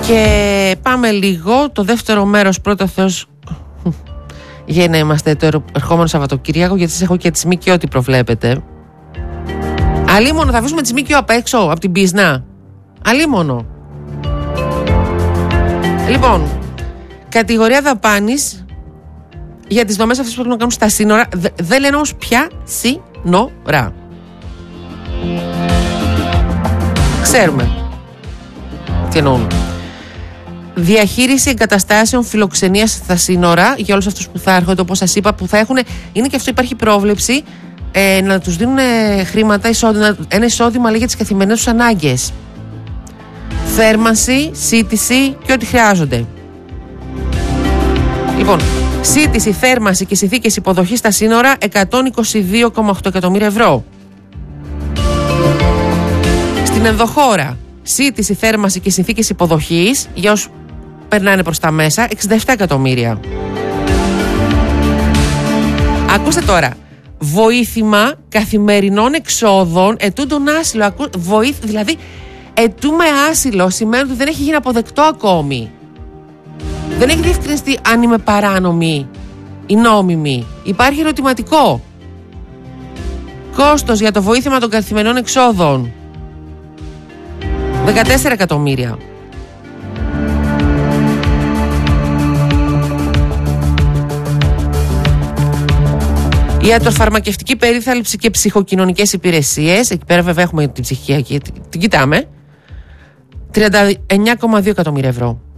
Και πάμε λίγο το δεύτερο μέρος, πρώτο Θεός, για να είμαστε το ερχόμενο Σαββατοκύριακο, γιατί σας έχω και τις ΜΚΟ τι προβλέπετε. Αλίμονο, θα αφήσουμε τις ΜΚΟ απ' έξω, από την πίσνα. Αλίμονο. Λοιπόν, κατηγορία δαπάνης για τις δομές αυτές που πρέπει να κάνουν στα σύνορα. Δεν λένε όμως ποια σύνορα. Ξέρουμε τι εννοούν. Διαχείριση εγκαταστάσεων φιλοξενίας στα σύνορα για όλους αυτούς που θα έρχονται, όπως σας είπα, που θα έχουν. Είναι και αυτό, υπάρχει πρόβλεψη να τους δίνουν χρήματα, ένα εισόδημα λέει, για τις καθημερινές τους ανάγκες. Θέρμανση, σύτηση και ό,τι χρειάζονται. Λοιπόν, σύτηση, θέρμανση και συνθήκες υποδοχής στα σύνορα 122,8 εκατομμύρια ευρώ. Στην ενδοχώρα, σύτηση, θέρμανση και συνθήκες υποδοχής για όσους περνάνε προς τα μέσα, 67 εκατομμύρια. Ακούστε τώρα, βοήθημα καθημερινών εξόδων ετούντων άσυλο. Δηλαδή, ετούμε άσυλο σημαίνει ότι δεν έχει γίνει αποδεκτό ακόμη. Δεν έχει διευκρινιστεί αν είμαι παράνομη ή νόμιμη. Υπάρχει ερωτηματικό. Κόστος για το βοήθημα των καθημερινών εξόδων 14 εκατομμύρια. Ιατροφαρμακευτική περίθαλψη και ψυχοκοινωνικές υπηρεσίες. Εκεί πέρα βέβαια έχουμε την ψυχική, την κοιτάμε. 39,2 εκατομμύρια ευρώ.